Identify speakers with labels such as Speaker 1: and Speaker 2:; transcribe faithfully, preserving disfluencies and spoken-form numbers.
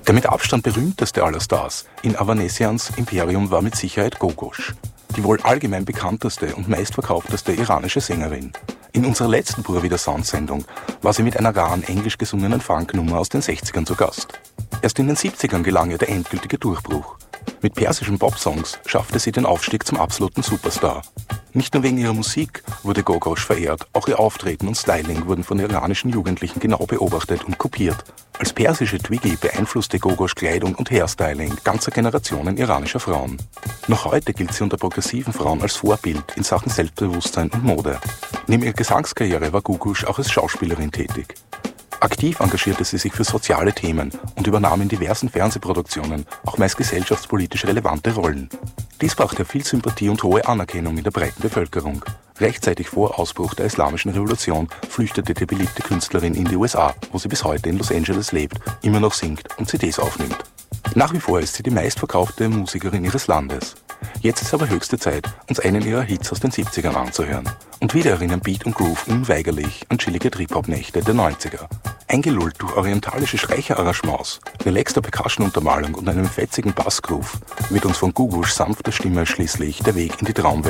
Speaker 1: Der mit Abstand berühmteste aller Stars in Avanesians Imperium war mit Sicherheit Gogosch, die wohl allgemein bekannteste und meistverkaufteste iranische Sängerin. In unserer letzten Pura Vida Sound-Sendung war sie mit einer raren englisch gesungenen Funknummer aus den sechzigern zu Gast. Erst in den siebzigern gelang ihr der endgültige Durchbruch. Mit persischen Popsongs schaffte sie den Aufstieg zum absoluten Superstar. Nicht nur wegen ihrer Musik wurde Gogosch verehrt, auch ihr Auftreten und Styling wurden von iranischen Jugendlichen genau beobachtet und kopiert. Als persische Twiggy beeinflusste Gogosch Kleidung und Hairstyling ganzer Generationen iranischer Frauen. Noch heute gilt sie unter progressiven Frauen als Vorbild in Sachen Selbstbewusstsein und Mode. Neben ihrer Gesangskarriere war Gogosch auch als Schauspielerin tätig. Aktiv engagierte sie sich für soziale Themen und übernahm in diversen Fernsehproduktionen auch meist gesellschaftspolitisch relevante Rollen. Dies brachte viel Sympathie und hohe Anerkennung in der breiten Bevölkerung. Rechtzeitig vor Ausbruch der Islamischen Revolution flüchtete die beliebte Künstlerin in die U S A, wo sie bis heute in Los Angeles lebt, immer noch singt und C Ds aufnimmt. Nach wie vor ist sie die meistverkaufte Musikerin ihres Landes. Jetzt ist aber höchste Zeit, uns einen ihrer Hits aus den siebzigern anzuhören. Und wieder erinnern Beat und Groove unweigerlich an chillige Trip-Hop-Nächte der neunziger. Eingelullt durch orientalische Streicherarrangements, relaxter Percussion-Untermalung und einem fetzigen Bassgroove wird uns von Gogoschs sanfter Stimme schließlich der Weg in die Traumwelt